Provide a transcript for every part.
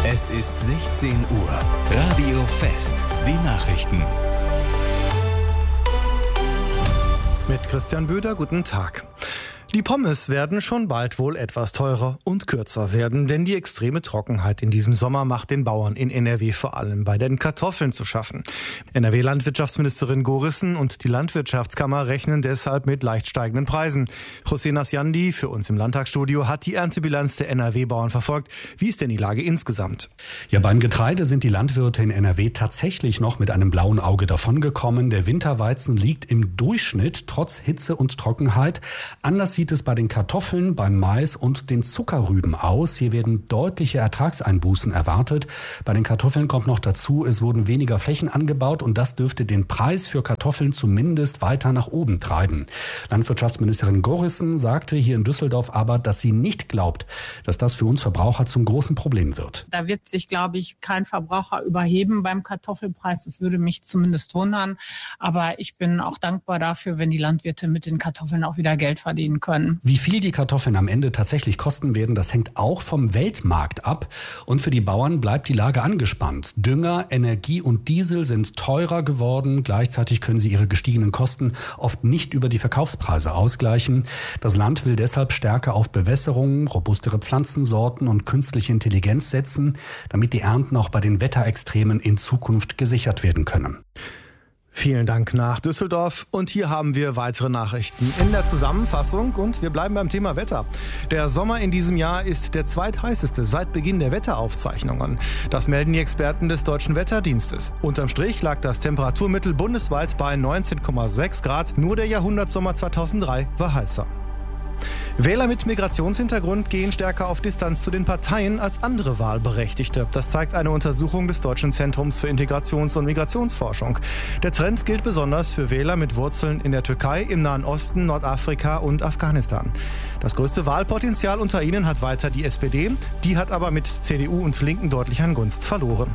Es ist 16 Uhr. Radio Fest. Die Nachrichten. Mit Christian Böder, guten Tag. Die Pommes werden schon bald wohl etwas teurer und kürzer werden, denn die extreme Trockenheit in diesem Sommer macht den Bauern in NRW vor allem bei den Kartoffeln zu schaffen. NRW-Landwirtschaftsministerin Gorissen und die Landwirtschaftskammer rechnen deshalb mit leicht steigenden Preisen. José Nasjandi für uns im Landtagsstudio hat die Erntebilanz der NRW-Bauern verfolgt. Wie ist denn die Lage insgesamt? Ja, beim Getreide sind die Landwirte in NRW tatsächlich noch mit einem blauen Auge davongekommen. Der Winterweizen liegt im Durchschnitt trotz Hitze und Trockenheit. Anders sieht es bei den Kartoffeln, beim Mais und den Zuckerrüben aus. Hier werden deutliche Ertragseinbußen erwartet. Bei den Kartoffeln kommt noch dazu, es wurden weniger Flächen angebaut und das dürfte den Preis für Kartoffeln zumindest weiter nach oben treiben. Landwirtschaftsministerin Gorissen sagte hier in Düsseldorf aber, dass sie nicht glaubt, dass das für uns Verbraucher zum großen Problem wird. Da wird sich, glaube ich, kein Verbraucher überheben beim Kartoffelpreis. Das würde mich zumindest wundern. Aber ich bin auch dankbar dafür, wenn die Landwirte mit den Kartoffeln auch wieder Geld verdienen können. Wie viel die Kartoffeln am Ende tatsächlich kosten werden, das hängt auch vom Weltmarkt ab. Und für die Bauern bleibt die Lage angespannt. Dünger, Energie und Diesel sind teurer geworden. Gleichzeitig können sie ihre gestiegenen Kosten oft nicht über die Verkaufspreise ausgleichen. Das Land will deshalb stärker auf Bewässerung, robustere Pflanzensorten und künstliche Intelligenz setzen, damit die Ernten auch bei den Wetterextremen in Zukunft gesichert werden können. Vielen Dank nach Düsseldorf und hier haben wir weitere Nachrichten in der Zusammenfassung und wir bleiben beim Thema Wetter. Der Sommer in diesem Jahr ist der zweitheißeste seit Beginn der Wetteraufzeichnungen. Das melden die Experten des Deutschen Wetterdienstes. Unterm Strich lag das Temperaturmittel bundesweit bei 19,6 Grad. Nur der Jahrhundertsommer 2003 war heißer. Wähler mit Migrationshintergrund gehen stärker auf Distanz zu den Parteien als andere Wahlberechtigte. Das zeigt eine Untersuchung des Deutschen Zentrums für Integrations- und Migrationsforschung. Der Trend gilt besonders für Wähler mit Wurzeln in der Türkei, im Nahen Osten, Nordafrika und Afghanistan. Das größte Wahlpotenzial unter ihnen hat weiter die SPD. Die hat aber mit CDU und Linken deutlich an Gunst verloren.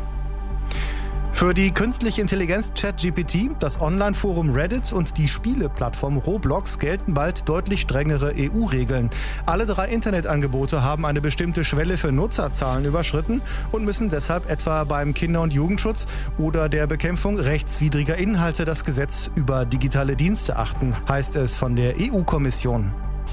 Für die künstliche Intelligenz ChatGPT, das Online-Forum Reddit und die Spieleplattform Roblox gelten bald deutlich strengere EU-Regeln. Alle 3 Internetangebote haben eine bestimmte Schwelle für Nutzerzahlen überschritten und müssen deshalb etwa beim Kinder- und Jugendschutz oder der Bekämpfung rechtswidriger Inhalte das Gesetz über digitale Dienste achten, heißt es von der EU-Kommission.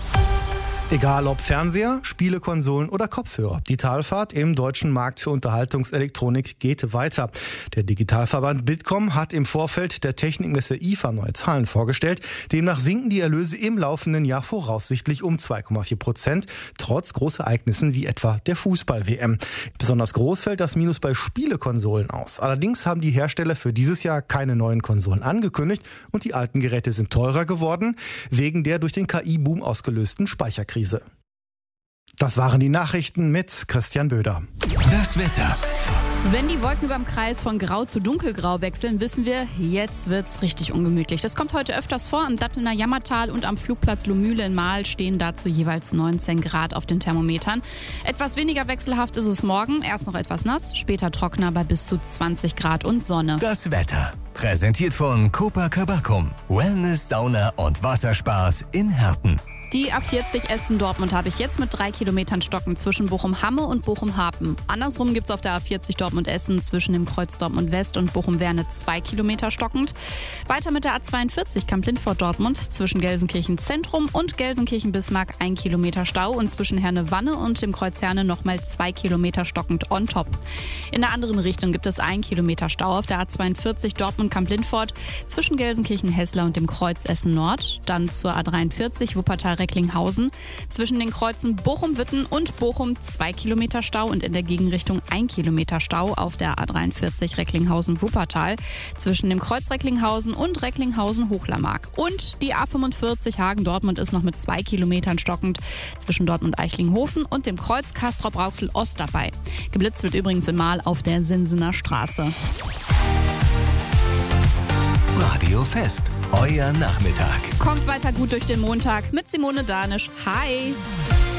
Egal ob Fernseher, Spielekonsolen oder Kopfhörer, die Talfahrt im deutschen Markt für Unterhaltungselektronik geht weiter. Der Digitalverband Bitkom hat im Vorfeld der Technikmesse IFA neue Zahlen vorgestellt. Demnach sinken die Erlöse im laufenden Jahr voraussichtlich um 2,4%, trotz Großereignissen wie etwa der Fußball-WM. Besonders groß fällt das Minus bei Spielekonsolen aus. Allerdings haben die Hersteller für dieses Jahr keine neuen Konsolen angekündigt und die alten Geräte sind teurer geworden, wegen der durch den KI-Boom ausgelösten Speicherkrise. Das waren die Nachrichten mit Christian Böder. Das Wetter. Wenn die Wolken über dem Kreis von grau zu dunkelgrau wechseln, wissen wir, jetzt wird's richtig ungemütlich. Das kommt heute öfters vor. Am Dattelner Jammertal und am Flugplatz Lohmühle in Mahl stehen dazu jeweils 19 Grad auf den Thermometern. Etwas weniger wechselhaft ist es morgen. Erst noch etwas nass, später trockener bei bis zu 20 Grad und Sonne. Das Wetter. Präsentiert von Copacabacum. Wellness, Sauna und Wasserspaß in Herten. Die A40 Essen-Dortmund habe ich jetzt mit 3 Kilometern Stocken zwischen Bochum-Hamme und Bochum-Harpen. Andersrum gibt es auf der A40 Dortmund-Essen zwischen dem Kreuz Dortmund-West und Bochum-Werne 2 Kilometer stockend. Weiter mit der A42 Kamp-Lindfort-Dortmund zwischen Gelsenkirchen-Zentrum und Gelsenkirchen-Bismarck 1 Kilometer Stau und zwischen Herne-Wanne und dem Kreuz Herne nochmal 2 Kilometer stockend on top. In der anderen Richtung gibt es 1 Kilometer Stau auf der A42 Dortmund-Kamp-Lindfort zwischen Gelsenkirchen-Hessler und dem Kreuz Essen-Nord. Dann zur A43 Wuppertal-Recklinghausen. Zwischen den Kreuzen Bochum-Witten und Bochum 2 Kilometer Stau und in der Gegenrichtung 1 Kilometer Stau auf der A43 Recklinghausen-Wuppertal. Zwischen dem Kreuz Recklinghausen und Recklinghausen-Hochlammark. Und die A45 Hagen-Dortmund ist noch mit 2 Kilometern stockend zwischen Dortmund-Eichlinghofen und dem Kreuz Castrop-Rauxel-Ost dabei. Geblitzt wird übrigens in Mahl auf der Sinsener Straße. Radio Fest, euer Nachmittag. Kommt weiter gut durch den Montag mit Simone Danisch. Hi!